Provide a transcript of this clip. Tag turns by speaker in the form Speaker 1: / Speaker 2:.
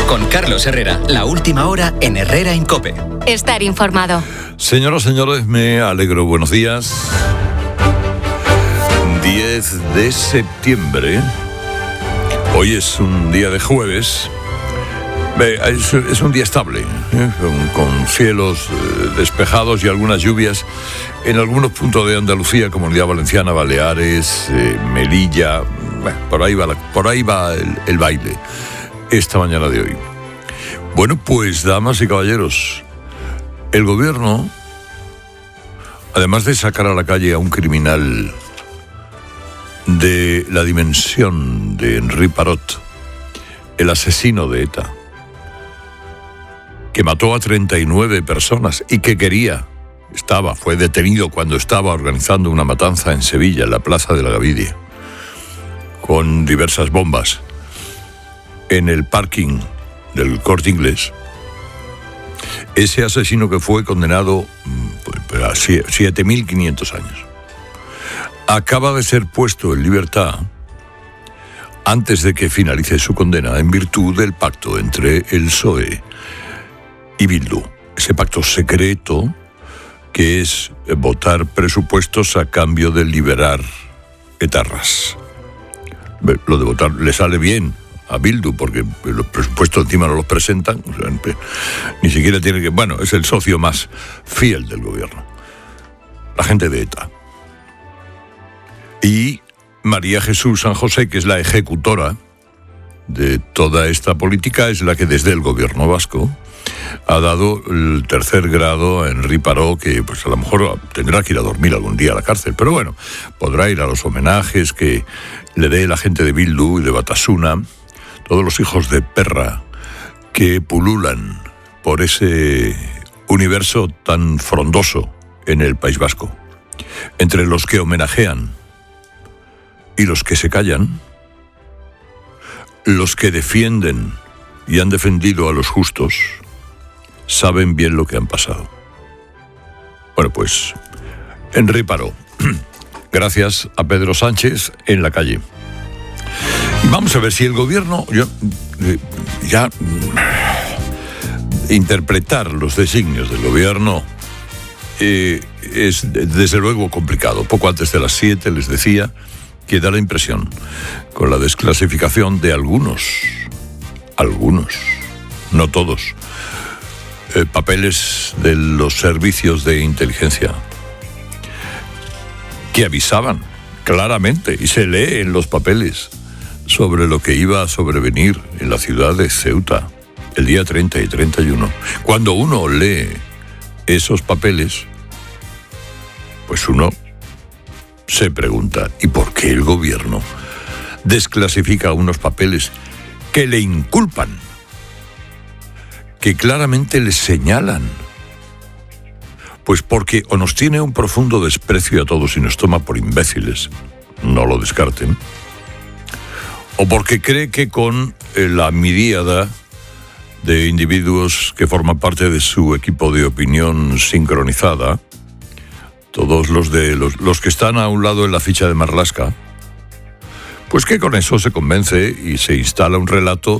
Speaker 1: Con Carlos Herrera, la última hora en Herrera en COPE.
Speaker 2: Estar informado.
Speaker 3: Señoras, señores, me alegro. Buenos días. 10 de septiembre. Hoy es un día de jueves. Es un día estable, con cielos despejados y algunas lluvias en algunos puntos de Andalucía, Comunidad Valenciana, Baleares, Melilla. Por ahí va el baile esta mañana de hoy. Bueno, pues, damas y caballeros, el gobierno, además de sacar a la calle a un criminal de la dimensión de Henri Parot, el asesino de ETA, que mató a 39 personas y que fue detenido cuando estaba organizando una matanza en Sevilla, en la Plaza de la Gavidia, con diversas bombas en el parking del Corte Inglés. Ese asesino que fue condenado a 7.500 años acaba de ser puesto en libertad antes de que finalice su condena en virtud del pacto entre el PSOE y Bildu. Ese pacto secreto que es votar presupuestos a cambio de liberar etarras. Lo de votar le sale bien a Bildu porque los presupuestos encima no los presentan, ni siquiera tiene que... Bueno, es el socio más fiel del gobierno, la gente de ETA. Y María Jesús San José, que es la ejecutora de toda esta política, es la que desde el gobierno vasco ha dado el tercer grado a Henri Parot, que pues a lo mejor tendrá que ir a dormir algún día a la cárcel, pero bueno, podrá ir a los homenajes que le dé la gente de Bildu y de Batasuna, todos los hijos de perra que pululan por ese universo tan frondoso en el País Vasco, entre los que homenajean y los que se callan, los que defienden y han defendido a los justos, saben bien lo que han pasado. Bueno, pues, Henri Parot, gracias a Pedro Sánchez en la calle. Y vamos a ver si el gobierno, interpretar los designios del gobierno es desde luego complicado. Poco antes de las 7 les decía que da la impresión, con la desclasificación de algunos, no todos, papeles de los servicios de inteligencia que avisaban claramente, y se lee en los papeles, sobre lo que iba a sobrevenir en la ciudad de Ceuta el día 30 y 31. Cuando uno lee esos papeles, pues uno se pregunta, ¿y por qué el gobierno desclasifica unos papeles que le inculpan, que claramente le señalan? Pues porque o nos tiene un profundo desprecio a todos y nos toma por imbéciles, no lo descarten, o porque cree que con la miríada de individuos que forman parte de su equipo de opinión sincronizada, todos los que están a un lado en la ficha de Marlaska, pues que con eso se convence y se instala un relato